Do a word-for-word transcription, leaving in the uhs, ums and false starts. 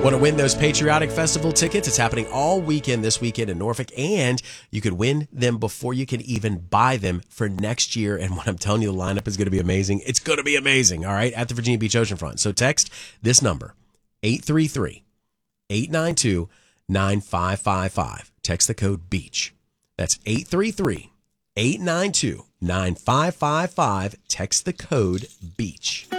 Want to win those Patriotic Festival tickets? It's happening all weekend this weekend in Norfolk, and you could win them before you can even buy them for next year. And what I'm telling you, the lineup is going to be amazing. It's going to be amazing, all right, at the Virginia Beach Oceanfront. So text this number, eight three three, eight nine two, nine five five five. Text the code BEACH. That's eight three three, eight nine two, nine five five five. Text the code BEACH.